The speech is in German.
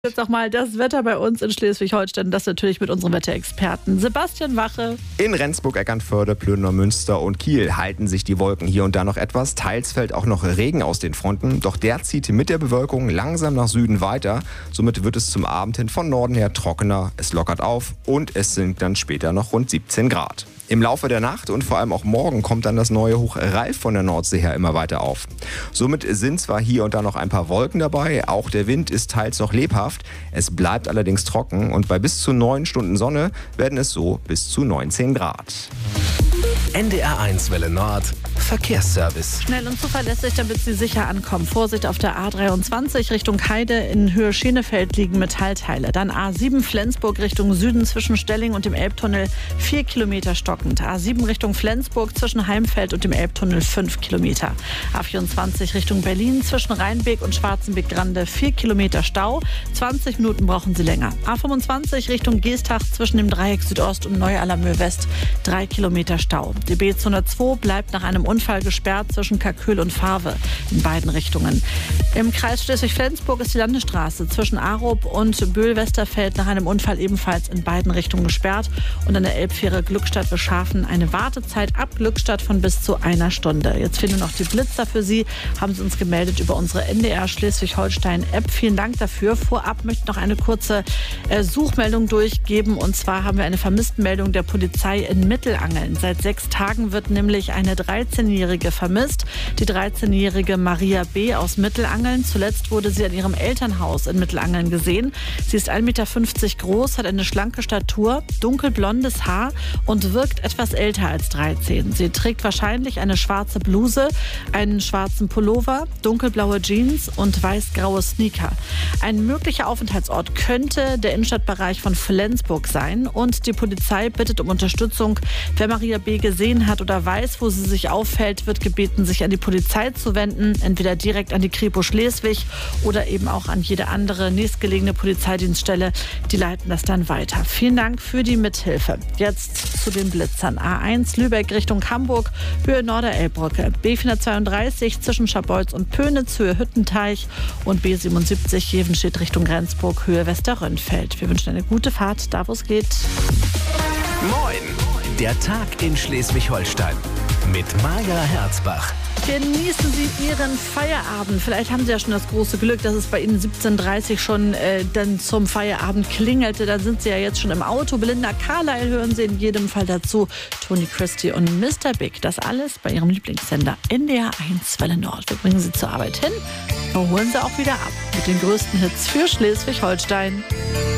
Jetzt auch mal das Wetter bei uns in Schleswig-Holstein, das natürlich mit unserem Wetterexperten Sebastian Wache. In Rendsburg, Eckernförde, Plöner, Münster und Kiel halten sich die Wolken hier und da noch etwas. Teils fällt auch noch Regen aus den Fronten, doch der zieht mit der Bewölkung langsam nach Süden weiter. Somit wird es zum Abend hin von Norden her trockener, es lockert auf und es sind dann später noch rund 17 Grad. Im Laufe der Nacht und vor allem auch morgen kommt dann das neue Hoch Ralf von der Nordsee her immer weiter auf. Somit sind zwar hier und da noch ein paar Wolken dabei, auch der Wind ist teils noch lebhaft. Es bleibt allerdings trocken und bei bis zu 9 Stunden Sonne werden es so bis zu 19 Grad. NDR1 Welle Nord Verkehrsservice. Schnell und zuverlässig, damit Sie sicher ankommen. Vorsicht auf der A23 Richtung Heide, in Höhe Schenefeld liegen Metallteile. Dann A7 Flensburg Richtung Süden zwischen Stelling und dem Elbtunnel 4 Kilometer stockend. A7 Richtung Flensburg zwischen Heimfeld und dem Elbtunnel 5 Kilometer. A24 Richtung Berlin zwischen Rheinbeek und Schwarzenbeck-Grande 4 Kilometer Stau. 20 Minuten brauchen Sie länger. A25 Richtung Geestach zwischen dem Dreieck Südost und Neu-Allermöhr West 3 Kilometer Stau. Die B202 bleibt nach einem Unfall gesperrt zwischen Kalkül und Fahrwe in beiden Richtungen. Im Kreis Schleswig-Flensburg ist die Landesstraße zwischen Arup und Böhl-Westerfeld nach einem Unfall ebenfalls in beiden Richtungen gesperrt. Und an der Elbfähre Glückstadt-Beschafen eine Wartezeit ab Glückstadt von bis zu 1 Stunde. Jetzt fehlen nur noch die Blitzer für Sie. Haben Sie uns gemeldet über unsere NDR Schleswig-Holstein-App. Vielen Dank dafür. Vorab möchte ich noch eine kurze Suchmeldung durchgeben. Und zwar haben wir eine Vermisstenmeldung der Polizei in Mittelangeln. Seit 6 Tagen wird nämlich eine 13-Jährige vermisst. Die 13-jährige Maria B. aus Mittelangeln. Zuletzt wurde sie an ihrem Elternhaus in Mittelangeln gesehen. Sie ist 1,50 Meter groß, hat eine schlanke Statur, dunkelblondes Haar und wirkt etwas älter als 13. Sie trägt wahrscheinlich eine schwarze Bluse, einen schwarzen Pullover, dunkelblaue Jeans und weiß-graue Sneaker. Ein möglicher Aufenthaltsort könnte der Innenstadtbereich von Flensburg sein und die Polizei bittet um Unterstützung. Wer Maria B. gesehen hat oder weiß, wo sie sich aufhält, wird gebeten, sich an die Polizei zu wenden, entweder direkt an die Kripo Schleswig oder eben auch an jede andere nächstgelegene Polizeidienststelle. Die leiten das dann weiter. Vielen Dank für die Mithilfe. Jetzt zu den Blitzern. A1 Lübeck Richtung Hamburg, Höhe Norderelbbrücke. B432 zwischen Scharbeutz und Pönitz, Höhe Hüttenteich und B77 Jevenstedt Richtung Rendsburg, Höhe Westerrönfeld. Wir wünschen eine gute Fahrt, da wo es geht. Moin! Der Tag in Schleswig-Holstein mit Maja Herzbach. Genießen Sie Ihren Feierabend. Vielleicht haben Sie ja schon das große Glück, dass es bei Ihnen 17:30 schon dann zum Feierabend klingelte. Da sind Sie ja jetzt schon im Auto. Belinda Carlisle hören Sie in jedem Fall dazu. Tony Christie und Mr. Big. Das alles bei Ihrem Lieblingssender NDR1 Welle Nord. Wir bringen Sie zur Arbeit hin. Wir holen Sie auch wieder ab mit den größten Hits für Schleswig-Holstein.